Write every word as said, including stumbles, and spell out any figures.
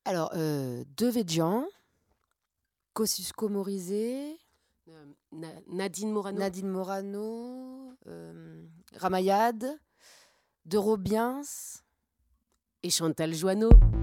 Alors, euh, Devedjian, Kosciusko Morizet, Euh, Na- Nadine Morano. Nadine Morano, euh, Ramayad, De Robiens. Et Chantal Joanneau.